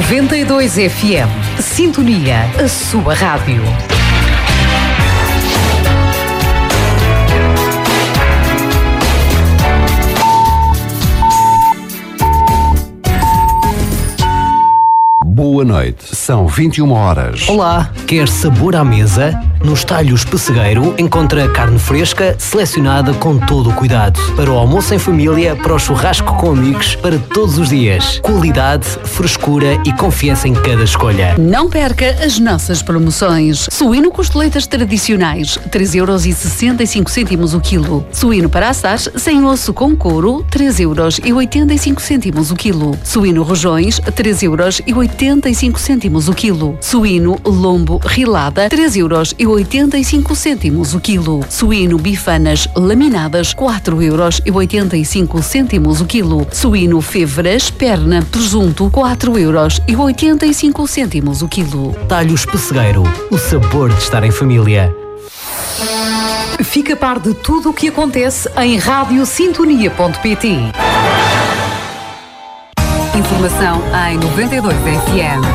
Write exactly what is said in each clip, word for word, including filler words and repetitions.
noventa e dois F M. Sintonia, a sua rádio. Boa noite, são vinte e uma horas. Olá, quer sabor à mesa? Nos Talhos Pessegueiro encontra carne fresca, selecionada com todo o cuidado. Para o almoço em família, para o churrasco com amigos, para todos os dias. Qualidade, frescura e confiança em cada escolha. Não perca as nossas promoções. Suíno costeletas tradicionais, três euros e sessenta e cinco cêntimos o quilo. Suíno para assar, sem osso com couro, três euros e oitenta e cinco cêntimos o quilo. Suíno rojões, três euros e oitenta e cinco cêntimos o quilo. Suíno lombo rilada, três euros e oitenta e cinco cêntimos o quilo. Suíno bifanas laminadas, quatro euros e oitenta e cinco cêntimos o quilo. Suíno fevras, perna, presunto, quatro euros e oitenta e cinco cêntimos o quilo. Talhos Pessegueiro, o sabor de estar em família. Fica a par de tudo o que acontece em rádio sintonia ponto pt. Informação em noventa e dois F M.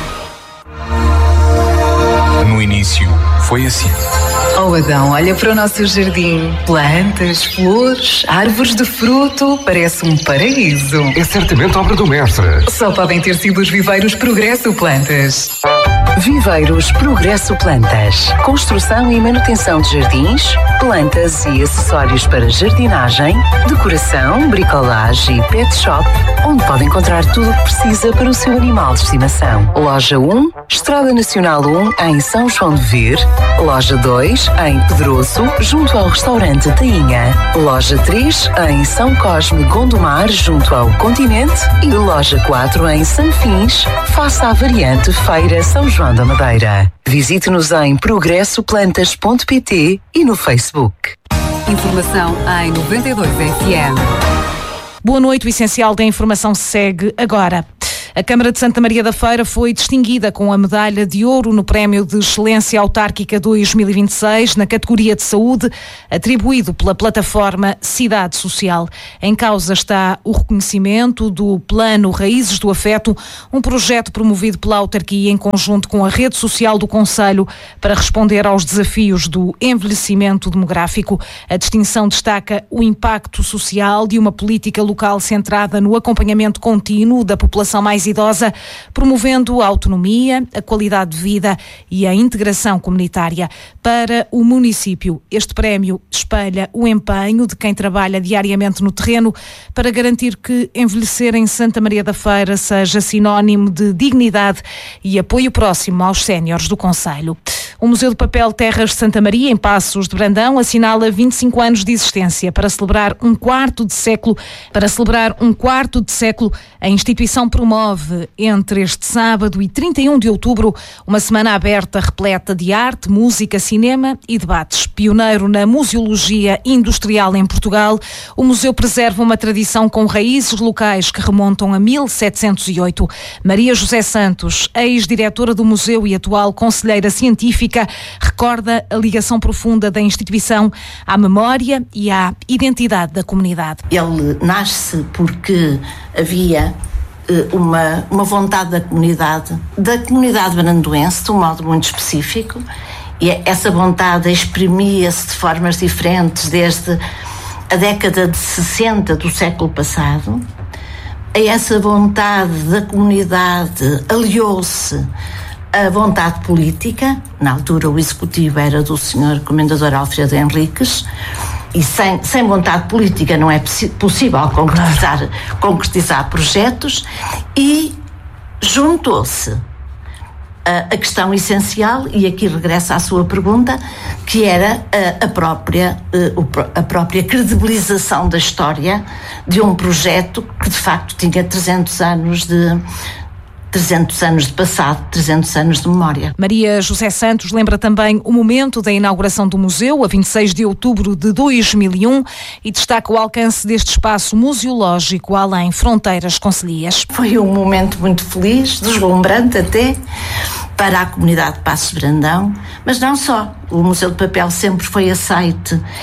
No início, foi assim. Oh Adão, olha para o nosso jardim. Plantas, flores, árvores de fruto. Parece um paraíso. É certamente obra do mestre. Só podem ter sido os viveiros Progresso Plantas. Viveiros Progresso Plantas. Construção e manutenção de jardins, plantas e acessórios para jardinagem, decoração, bricolagem e pet shop, onde pode encontrar tudo o que precisa para o seu animal de estimação. Loja um, Estrada Nacional um, em São João de Vir. Loja dois, em Pedroso, junto ao restaurante Tainha. Loja três, em São Cosme Gondomar, junto ao Continente. E loja quatro, em Sanfins, face à variante Feira São João da Madeira. Visite-nos em progresso plantas ponto pt e no Facebook. Informação em noventa e dois F M. Boa noite, o essencial da informação segue agora. A Câmara de Santa Maria da Feira foi distinguida com a medalha de ouro no Prémio de Excelência Autárquica dois mil e vinte e seis, na categoria de saúde, atribuído pela plataforma Cidade Social. Em causa está o reconhecimento do Plano Raízes do Afeto, um projeto promovido pela autarquia em conjunto com a rede social do Concelho para responder aos desafios do envelhecimento demográfico. A distinção destaca o impacto social de uma política local centrada no acompanhamento contínuo da população mais idosa, promovendo a autonomia, a qualidade de vida e a integração comunitária. Para o município, este prémio espelha o empenho de quem trabalha diariamente no terreno para garantir que envelhecer em Santa Maria da Feira seja sinónimo de dignidade e apoio próximo aos séniores do concelho. O Museu do Papel Terras de Santa Maria, em Passos de Brandão, assinala vinte e cinco anos de existência. Para celebrar um quarto de século, para celebrar um quarto de século, a instituição promove entre este sábado e trinta e um de outubro uma semana aberta repleta de arte, música, cinema e debates. Pioneiro na museologia industrial em Portugal, o museu preserva uma tradição com raízes locais que remontam a mil setecentos e oito. Maria José Santos, ex-diretora do museu e atual conselheira científica, recorda a ligação profunda da instituição à memória e à identidade da comunidade. Ele nasce porque havia uma, uma vontade da comunidade, da comunidade brandoense, de um modo muito específico, e essa vontade exprimia-se de formas diferentes desde a década de sessenta do século passado. A essa vontade da comunidade aliou-se a vontade política. Na altura o executivo era do senhor Comendador Alfredo Henriques, e sem, sem vontade política não é possível concretizar, concretizar projetos, e juntou-se a, a questão essencial, e aqui regressa à sua pergunta, que era a, a, própria, a própria credibilização da história de um projeto que de facto tinha trezentos anos de trezentos anos de passado, trezentos anos de memória. Maria José Santos lembra também o momento da inauguração do museu, a vinte e seis de outubro de dois mil e um, e destaca o alcance deste espaço museológico além fronteiras concelhias. Foi um momento muito feliz, deslumbrante até, para a comunidade de Passos de Brandão, mas não só. O Museu de Papel sempre foi aceite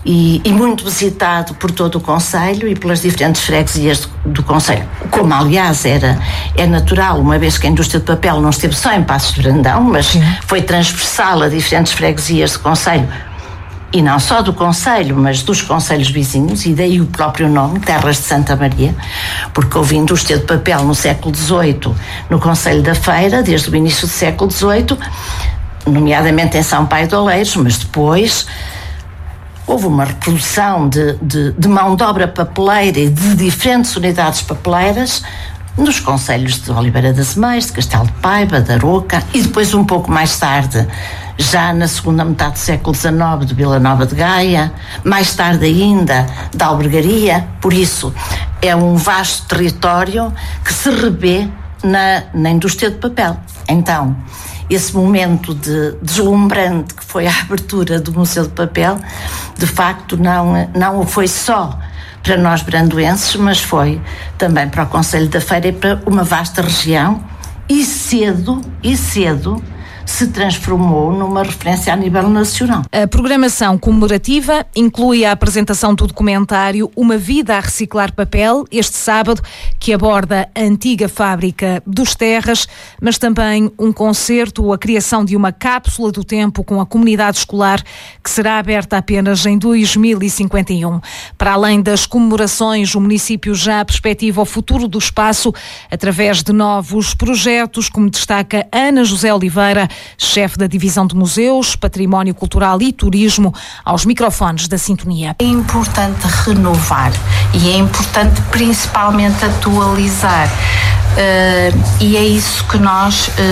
e, e muito visitado por todo o concelho e pelas diferentes freguesias do, do concelho, como aliás era, é natural, uma vez que a indústria de papel não esteve só em Passos de Brandão, mas Sim. foi transversal a diferentes freguesias do concelho, e não só do concelho, mas dos concelhos vizinhos, e daí o próprio nome, Terras de Santa Maria, porque houve indústria de papel no século dezoito no concelho da Feira, desde o início do século dezoito, nomeadamente em São Paio de Oleiros, mas depois houve uma reprodução de, de, de mão de obra papeleira e de diferentes unidades papeleiras nos concelhos de Oliveira das Meias, de Castelo de Paiva, de Aroca, e depois um pouco mais tarde, já na segunda metade do século dezenove, de Vila Nova de Gaia, mais tarde ainda da Albergaria. Por isso é um vasto território que se revê na, na indústria de papel. Então, esse momento de deslumbrante que foi a abertura do Museu de Papel, de facto não, não foi só para nós brandoenses, mas foi também para o Concelho da Feira e para uma vasta região, e cedo, e cedo se transformou numa referência a nível nacional. A programação comemorativa inclui a apresentação do documentário Uma Vida a Reciclar Papel, este sábado, que aborda a antiga fábrica dos Terras, mas também um concerto, a criação de uma cápsula do tempo com a comunidade escolar, que será aberta apenas em dois mil e cinquenta e um. Para além das comemorações, o município já perspectiva o futuro do espaço através de novos projetos, como destaca Ana José Oliveira, chefe da Divisão de Museus, Património Cultural e Turismo, aos microfones da Sintonia. É importante renovar e é importante principalmente atualizar. Uh, e é isso que nós uh,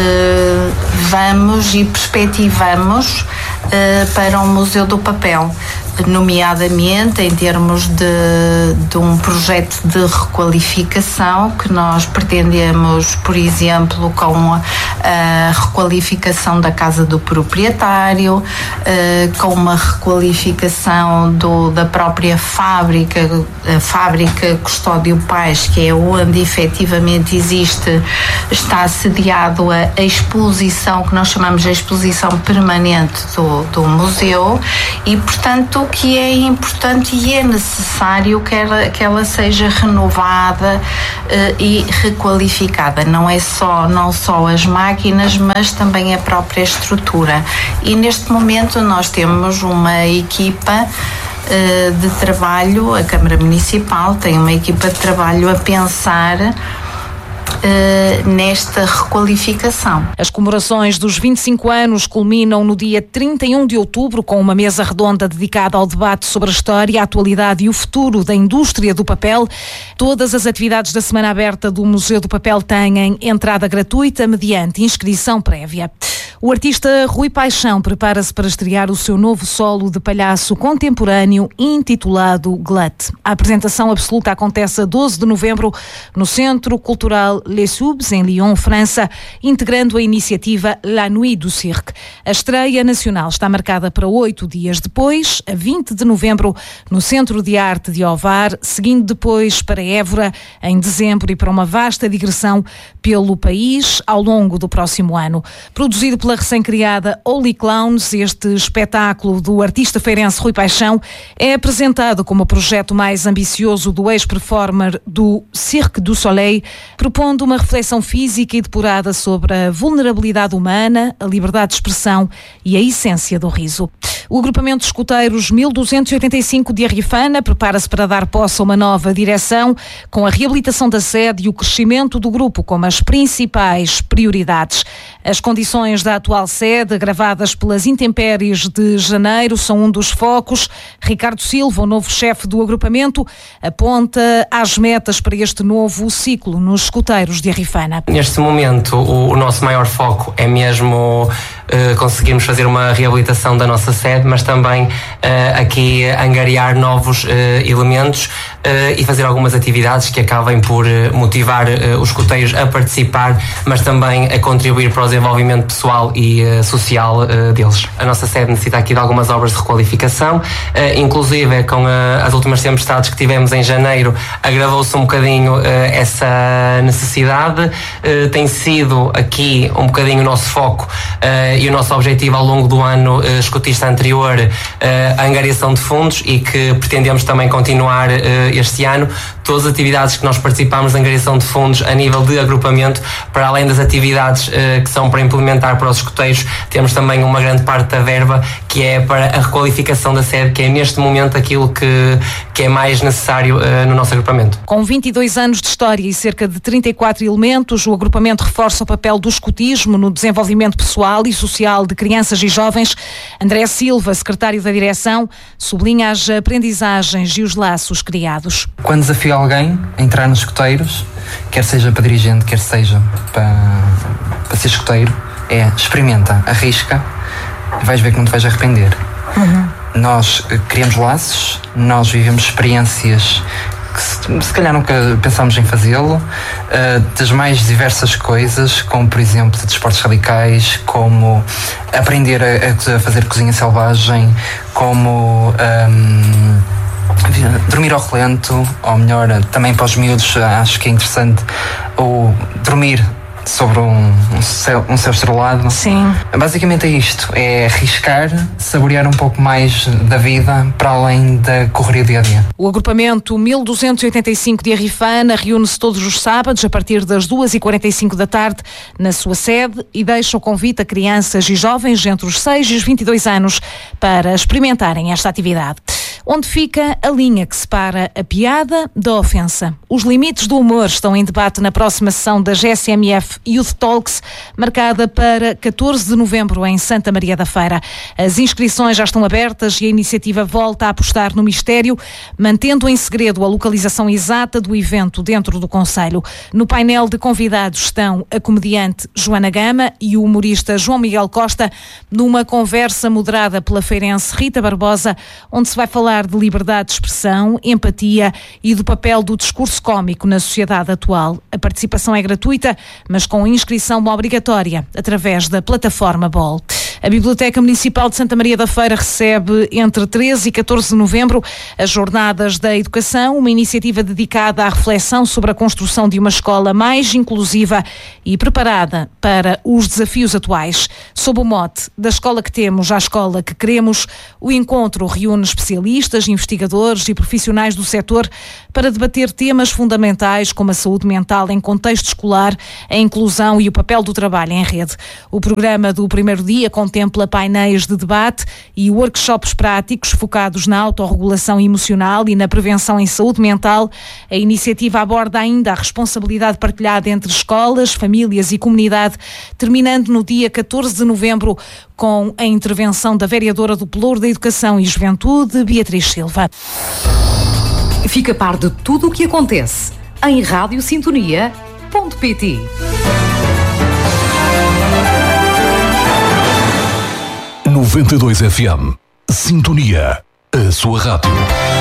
vamos e perspectivamos uh, para o Museu do Papel, nomeadamente em termos de, de um projeto de requalificação que nós pretendemos, por exemplo, com a, a requalificação da casa do proprietário, uh, com uma requalificação do, da própria fábrica, a fábrica Custódio Pais, que é onde efetivamente existe, está assediado a, a exposição que nós chamamos de exposição permanente do, do museu, e portanto que é importante e é necessário que ela, que ela seja renovada uh, e requalificada. Não é só, não só as máquinas, mas também a própria estrutura. E neste momento nós temos uma equipa uh, de trabalho, a Câmara Municipal tem uma equipa de trabalho a pensar Uh, nesta requalificação. As comemorações dos vinte e cinco anos culminam no dia trinta e um de outubro com uma mesa redonda dedicada ao debate sobre a história, a atualidade e o futuro da indústria do papel. Todas as atividades da Semana Aberta do Museu do Papel têm entrada gratuita mediante inscrição prévia. O artista Rui Paixão prepara-se para estrear o seu novo solo de palhaço contemporâneo intitulado Glut. A apresentação absoluta acontece a doze de novembro no Centro Cultural Les Subs, em Lyon, França, integrando a iniciativa La Nuit du Cirque. A estreia nacional está marcada para oito dias depois, a vinte de novembro, no Centro de Arte de Ovar, seguindo depois para Évora, em dezembro, e para uma vasta digressão pelo país ao longo do próximo ano. Produzido pela recém-criada Holy Clowns, este espetáculo do artista feirense Rui Paixão é apresentado como o projeto mais ambicioso do ex-performer do Cirque du Soleil, propondo uma reflexão física e depurada sobre a vulnerabilidade humana, a liberdade de expressão e a essência do riso. O agrupamento de escuteiros mil duzentos e oitenta e cinco de Arrifana prepara-se para dar posse a uma nova direção, com a reabilitação da sede e o crescimento do grupo como as principais prioridades. As condições da atual sede, agravadas pelas intempéries de janeiro, são um dos focos. Ricardo Silva, o novo chefe do agrupamento, aponta às metas para este novo ciclo nos escuteiros de Arrifana. Neste momento, o, o nosso maior foco é mesmo uh, conseguirmos fazer uma reabilitação da nossa sede, mas também uh, aqui angariar novos uh, elementos uh, e fazer algumas atividades que acabem por uh, motivar uh, os escuteiros a participar, mas também a contribuir para o desenvolvimento pessoal e uh, social uh, deles. A nossa sede necessita aqui de algumas obras de requalificação, uh, inclusive com uh, as últimas tempestades que tivemos em janeiro, agravou-se um bocadinho uh, essa necessidade. Uh, tem sido aqui um bocadinho o nosso foco uh, e o nosso objetivo ao longo do ano uh, escutista anterior, uh, a angariação de fundos, e que pretendemos também continuar uh, este ano. Todas as atividades que nós participamos de angariação de fundos a nível de agrupamento, para além das atividades uh, que são para implementar para os escuteiros, temos também uma grande parte da verba que é para a requalificação da sede, que é neste momento aquilo que, que é mais necessário uh, no nosso agrupamento. Com vinte e dois anos de história e cerca de trinta e quatro elementos, o agrupamento reforça o papel do escutismo no desenvolvimento pessoal e social de crianças e jovens. André Silva, secretário da direção, sublinha as aprendizagens e os laços criados. Quando desafio alguém a entrar nos escuteiros, quer seja para dirigente, quer seja para, para ser escuteiro, é experimenta, arrisca, vais ver que não te vais arrepender. Uhum. Nós criamos laços, nós vivemos experiências que se, se calhar nunca pensámos em fazê-lo, uh, das mais diversas coisas, como por exemplo de desportos radicais, como aprender a, a fazer cozinha selvagem, como um, dormir ao relento, ou melhor, também para os miúdos acho que é interessante, ou dormir sobre um, um, céu, um céu estrelado. Sim. Basicamente é isto, é arriscar, saborear um pouco mais da vida para além da correria dia a dia. O agrupamento mil duzentos e oitenta e cinco de Arrifana reúne-se todos os sábados a partir das duas e quarenta e cinco da tarde na sua sede e deixa o convite a crianças e jovens entre os seis e os vinte e dois anos para experimentarem esta atividade. Onde fica a linha que separa a piada da ofensa? Os limites do humor estão em debate na próxima sessão da G S M F Youth Talks, marcada para catorze de novembro em Santa Maria da Feira. As inscrições já estão abertas e a iniciativa volta a apostar no mistério, mantendo em segredo a localização exata do evento dentro do concelho. No painel de convidados estão a comediante Joana Gama e o humorista João Miguel Costa, numa conversa moderada pela feirense Rita Barbosa, onde se vai falar de liberdade de expressão, empatia e do papel do discurso cómico na sociedade atual. A participação é gratuita, mas com inscrição obrigatória através da plataforma B O L. A Biblioteca Municipal de Santa Maria da Feira recebe entre treze e catorze de novembro as Jornadas da Educação, uma iniciativa dedicada à reflexão sobre a construção de uma escola mais inclusiva e preparada para os desafios atuais. Sob o mote da escola que temos à escola que queremos, o encontro reúne especialistas, investigadores e profissionais do setor para debater temas fundamentais como a saúde mental em contexto escolar, a inclusão e o papel do trabalho em rede. O programa do primeiro dia contempla painéis de debate e workshops práticos focados na autorregulação emocional e na prevenção em saúde mental. A iniciativa aborda ainda a responsabilidade partilhada entre escolas, famílias e comunidade, terminando no dia catorze de novembro com a intervenção da vereadora do Pelouro da Educação e Juventude, Beatriz Silva. Fica a par de tudo o que acontece em rádio sintonia ponto pt. noventa e dois F M. Sintonia. A sua rádio.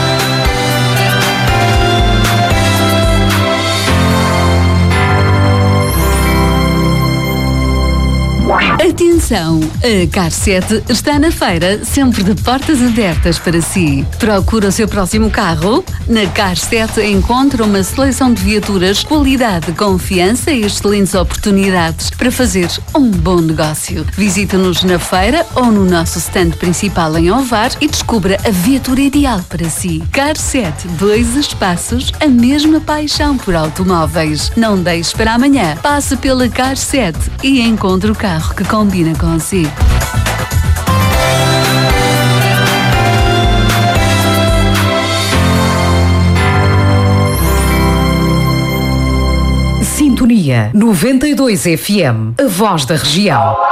Atenção! A Car sete está na feira, sempre de portas abertas para si. Procura o seu próximo carro? Na Car sete encontra uma seleção de viaturas, qualidade, confiança e excelentes oportunidades para fazer um bom negócio. Visite-nos na feira ou no nosso stand principal em Ovar e descubra a viatura ideal para si. Car sete, dois espaços, a mesma paixão por automóveis. Não deixe para amanhã. Passe pela Car sete e encontre o carro que combina consigo. Sintonia noventa e dois F M, a voz da região.